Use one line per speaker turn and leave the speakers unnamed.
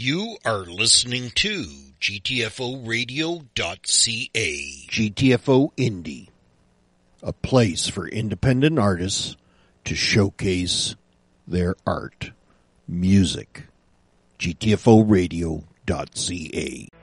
You are listening to GTFOradio.ca.
GTFO Indie, a place for independent artists to showcase their art. Music. GTFOradio.ca.